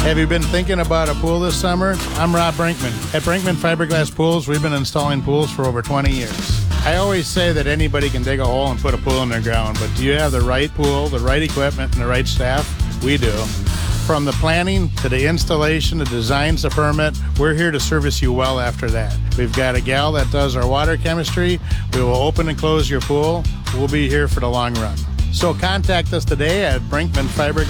Have you been thinking about a pool this summer? I'm Rob Brinkman. At Brinkman Fiberglass Pools, we've been installing pools for over 20 years. I always say that anybody can dig a hole and put a pool in their ground, but do you have the right pool, the right equipment, and the right staff? We do. From the planning to the installation, the designs, the permit, we're here to service you well after that. We've got a gal that does our water chemistry. We will open and close your pool. We'll be here for the long run. So contact us today at Brinkman Fiberglass.